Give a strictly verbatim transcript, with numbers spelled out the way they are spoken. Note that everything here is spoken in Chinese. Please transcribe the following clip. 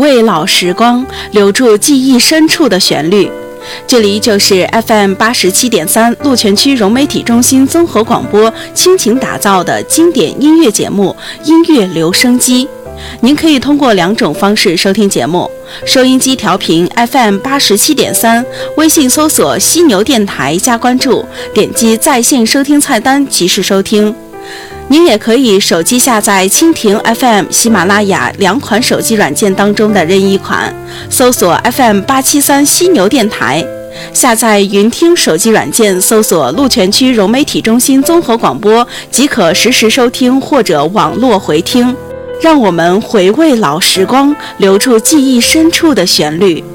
味老时光，留住记忆深处的旋律。这里就是 F M 八十七点三鹿泉区融媒体中心综合广播倾情打造的经典音乐节目《音乐留声机》。您可以通过两种方式收听节目：收音机调频 F M 八十七点三，微信搜索犀牛电台加关注，点击在线收听菜单即时收听。您也可以手机下载蜻蜓 F M、喜马拉雅两款手机软件当中的任意款，搜索 F M 八七三犀牛电台。下载云听手机软件，搜索鹿泉区融媒体中心综合广播，即可实时收听或者网络回听。让我们回味老时光，留住记忆深处的旋律。